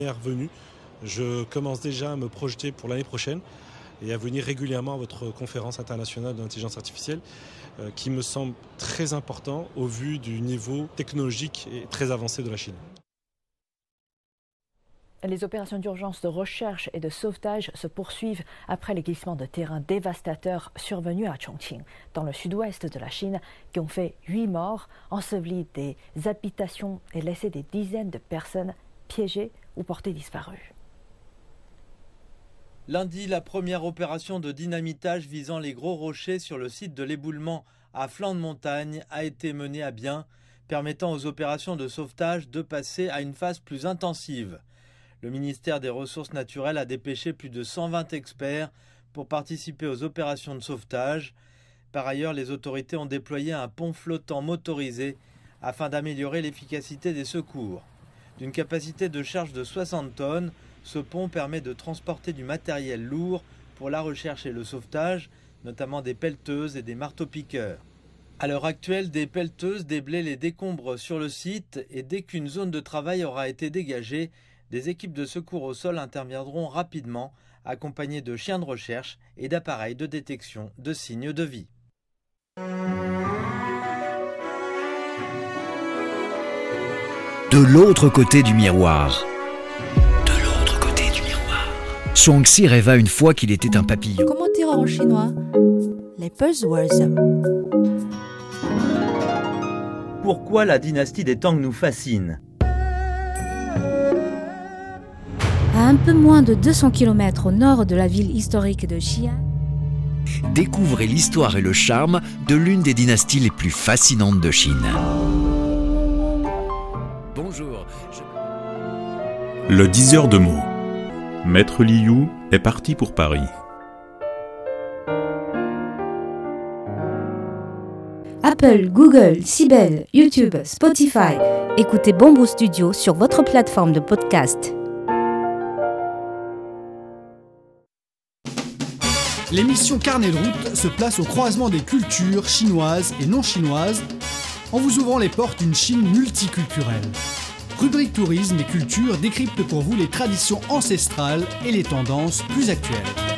Venue, je commence déjà à me projeter pour l'année prochaine et à venir régulièrement à votre conférence internationale d'intelligence artificielle qui me semble très important au vu du niveau technologique et très avancé de la Chine. Les opérations d'urgence de recherche et de sauvetage se poursuivent après les glissements de terrain dévastateurs survenus à Chongqing, dans le sud-ouest de la Chine, qui ont fait 8 morts, enseveli des habitations et laissé des dizaines de personnes piégées ou portées disparues. Lundi, la première opération de dynamitage visant les gros rochers sur le site de l'éboulement à flanc de montagne a été menée à bien, permettant aux opérations de sauvetage de passer à une phase plus intensive. Le ministère des Ressources naturelles a dépêché plus de 120 experts pour participer aux opérations de sauvetage. Par ailleurs, les autorités ont déployé un pont flottant motorisé afin d'améliorer l'efficacité des secours. D'une capacité de charge de 60 tonnes, ce pont permet de transporter du matériel lourd pour la recherche et le sauvetage, notamment des pelleteuses et des marteaux-piqueurs. À l'heure actuelle, des pelleteuses déblaient les décombres sur le site et dès qu'une zone de travail aura été dégagée, des équipes de secours au sol interviendront rapidement, accompagnées de chiens de recherche et d'appareils de détection de signes de vie. De l'autre côté du miroir. De l'autre côté du miroir. Shuangxi rêva une fois qu'il était un papillon. Comment dire en chinois? Les buzzwords. Pourquoi la dynastie des Tang nous fascine? À un peu moins de 200 km au nord de la ville historique de Xi'an, Découvrez l'histoire et le charme de l'une des dynasties les plus fascinantes de Chine. Bonjour. Le diseur de mots. Maître Liu est parti pour Paris. Apple, Google, Sibel, YouTube, Spotify. Écoutez Bamboo Studio sur votre plateforme de podcast. L'émission Carnet de route se place au croisement des cultures chinoises et non chinoises en vous ouvrant les portes d'une Chine multiculturelle. Rubrique tourisme et culture décrypte pour vous les traditions ancestrales et les tendances plus actuelles.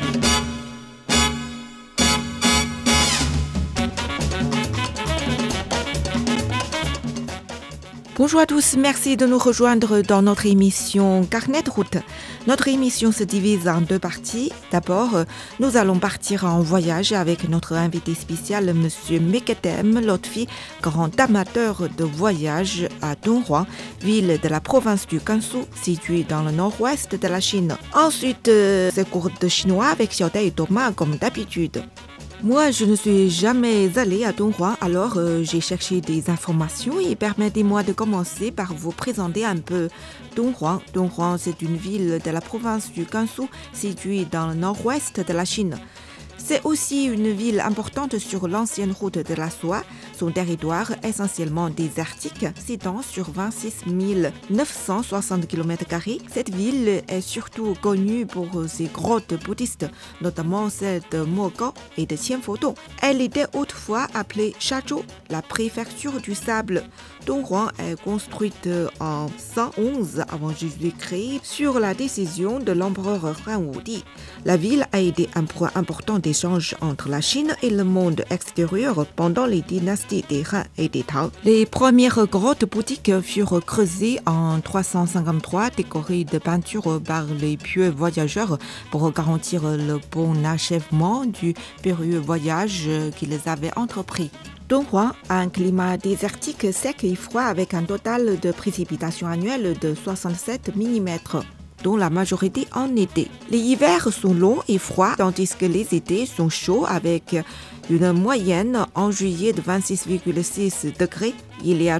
Bonjour à tous, merci de nous rejoindre dans notre émission Carnet de route. Notre émission se divise en deux parties. D'abord, nous allons partir en voyage avec notre invité spécial, Monsieur Meketem Lotfi, grand amateur de voyage à Dunhuang, ville de la province du Gansu, située dans le nord-ouest de la Chine. Ensuite, c'est cours de chinois avec Xiaoda et Thomas comme d'habitude. Moi, je ne suis jamais allée à Dunhuang, alors j'ai cherché des informations et permettez-moi de commencer par vous présenter un peu Dunhuang. Dunhuang, c'est une ville de la province du Gansu située dans le nord-ouest de la Chine. C'est aussi une ville importante sur l'ancienne route de la soie. Son territoire, essentiellement désertique, s'étend sur 26 960 km². Cette ville est surtout connue pour ses grottes bouddhistes, notamment celle de Mogao et de Qianfodong. Elle était autrefois appelée Shazhou, la préfecture du sable. Dunhuang est construite en 111 avant Jésus-Christ sur la décision de l'empereur Han Wudi. La ville a été un point important d'échange entre la Chine et le monde extérieur pendant les dynasties des Han et des Tang. Les premières grottes bouddhiques furent creusées en 353, décorées de peintures par les pieux voyageurs pour garantir le bon achèvement du périlleux voyage qu'ils avaient entrepris. Dunhuang a un climat désertique sec et froid avec un total de précipitations annuelles de 67 mm, dont la majorité en été. Les hivers sont longs et froids, tandis que les étés sont chauds avec une moyenne en juillet de 26,6 degrés. Il y a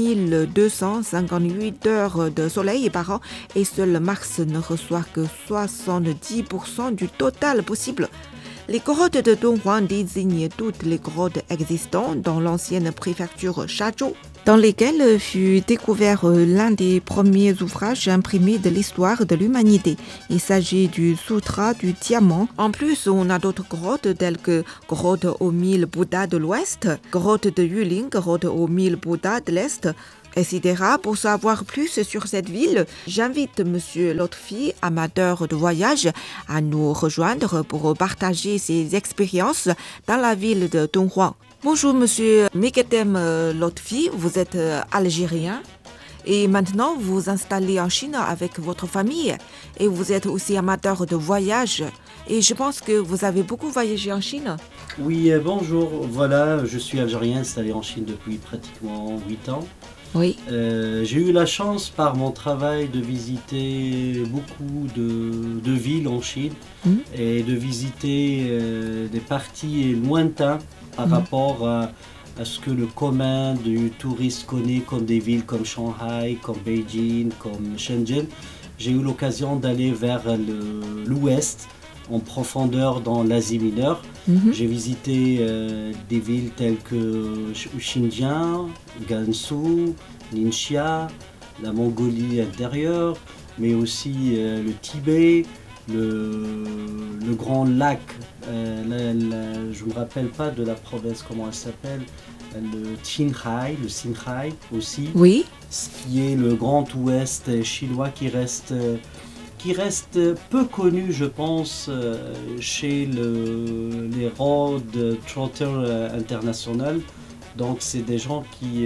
3258 heures de soleil par an et seul Mars ne reçoit que 70% du total possible. Les grottes de Dunhuang désignent toutes les grottes existantes dans l'ancienne préfecture Shazhou, dans lesquelles fut découvert l'un des premiers ouvrages imprimés de l'histoire de l'humanité. Il s'agit du Sutra du Diamant. En plus, on a d'autres grottes telles que grotte aux 1000 Bouddhas de l'Ouest, grotte de Yulin, grotte aux 1000 Bouddhas de l'Est, etc. Pour savoir plus sur cette ville, j'invite Monsieur Lotfi, amateur de voyage, à nous rejoindre pour partager ses expériences dans la ville de Dunhuang. Bonjour Monsieur Mekedem Lotfi, vous êtes algérien et maintenant vous vous installez en Chine avec votre famille et vous êtes aussi amateur de voyage et je pense que vous avez beaucoup voyagé en Chine. Oui, bonjour, voilà, je suis algérien installé en Chine depuis pratiquement 8 ans. Oui. J'ai eu la chance par mon travail de visiter beaucoup de villes en Chine et de visiter des parties lointains par rapport à ce que le commun du touriste connaît comme des villes comme Shanghai, comme Beijing, comme Shenzhen. J'ai eu l'occasion d'aller vers l'ouest, en profondeur dans l'Asie mineure. J'ai visité des villes telles que Xinjiang, Gansu, Ningxia, la Mongolie intérieure, mais aussi le Tibet, le grand lac, je ne me rappelle pas de la province, comment elle s'appelle, le Qinghai aussi, oui. Ce qui est le grand ouest chinois qui reste peu connu, je pense, chez les road trotters internationaux. Donc c'est des gens qui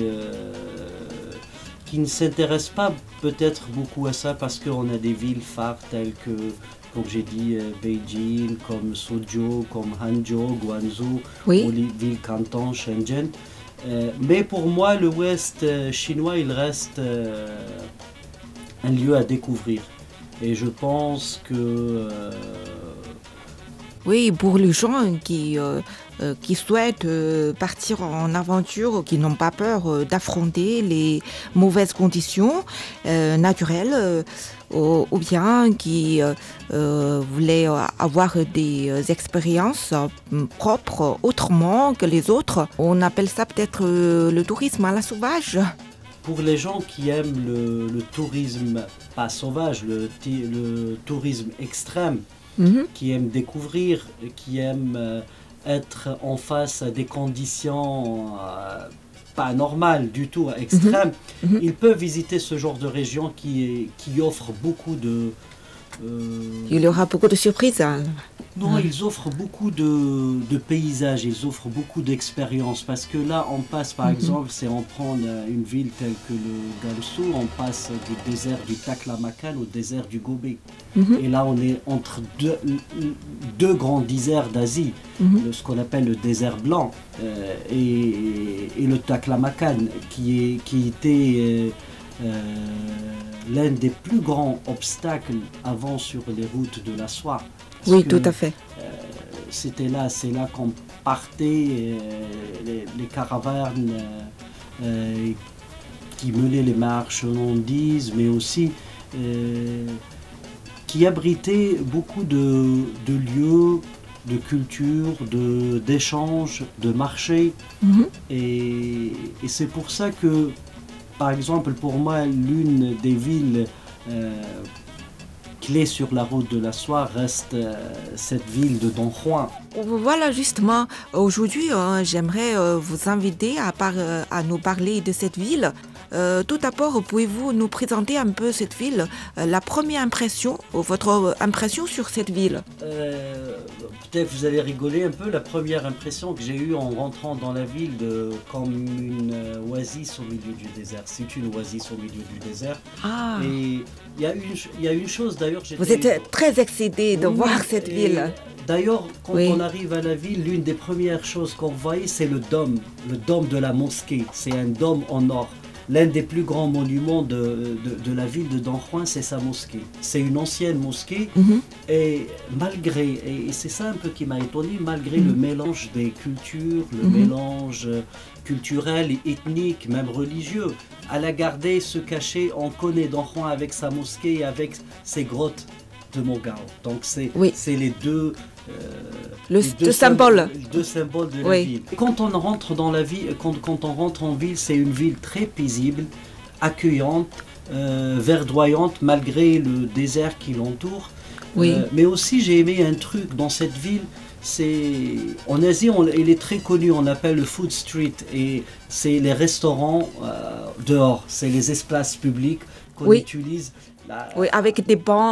ne s'intéressent pas peut-être beaucoup à ça parce qu'on a des villes phares telles que, comme j'ai dit, Beijing, comme Suzhou, comme Hangzhou, Guangzhou, oui. ou les villes Canton, Shenzhen. Mais pour moi, l'ouest chinois, il reste un lieu à découvrir. Et je pense que... Oui, pour les gens qui souhaitent partir en aventure, qui n'ont pas peur d'affronter les mauvaises conditions naturelles, ou bien qui voulaient avoir des expériences propres autrement que les autres. On appelle ça peut-être le tourisme à la sauvage. Pour les gens qui aiment le tourisme, pas sauvage, le tourisme extrême, qui aiment découvrir, qui aiment être en face à des conditions pas normales du tout, extrêmes, ils peuvent visiter ce genre de région qui offre beaucoup de... Il y aura beaucoup de surprises. Non, ils offrent beaucoup de paysages, ils offrent beaucoup d'expériences. Parce que là, on passe, par exemple, si on prend une ville telle que le Gansu, on passe du désert du Taklamakan au désert du Gobi. Et là, on est entre deux grands déserts d'Asie, ce qu'on appelle le désert blanc et le Taklamakan, qui était... l'un des plus grands obstacles avant sur les routes de la soie. Oui, tout à fait. C'est là qu'on partait, les caravanes qui menaient les marchandises, mais aussi qui abritaient beaucoup de lieux, de culture, d'échanges, de marchés. Et c'est pour ça que, par exemple, pour moi, l'une des villes clés sur la route de la soie reste cette ville de Dunhuang. Voilà, justement, aujourd'hui, j'aimerais vous inviter à nous parler de cette ville. Tout d'abord, pouvez-vous nous présenter un peu cette ville, la première impression, votre impression sur cette ville? Peut-être vous allez rigoler un peu, la première impression que j'ai eue en rentrant dans la ville comme une oasis au milieu du désert. C'est une oasis au milieu du désert. Ah. Et il y a une chose d'ailleurs... Vous êtes très excité de voir cette ville. D'ailleurs, quand on arrive à la ville, l'une des premières choses qu'on voyait, c'est le dôme de la mosquée. C'est un dôme en or. L'un des plus grands monuments de la ville de Dunhuang, c'est sa mosquée. C'est une ancienne mosquée et c'est ça un peu qui m'a étonné, malgré le mélange des cultures, le mélange culturel et ethnique, même religieux, elle a gardé ce cachet. On connaît Dunhuang avec sa mosquée et avec ses grottes de Mogao. Donc c'est les deux... deux symboles de la ville. Quand on rentre dans la ville, quand on rentre en ville, c'est une ville très paisible, accueillante, verdoyante malgré le désert qui l'entoure. Mais aussi j'ai aimé un truc dans cette ville, en Asie, il est très connu, on appelle le food street, et c'est les restaurants dehors, c'est les espaces publics qu'on utilise. Oui, avec des bancs.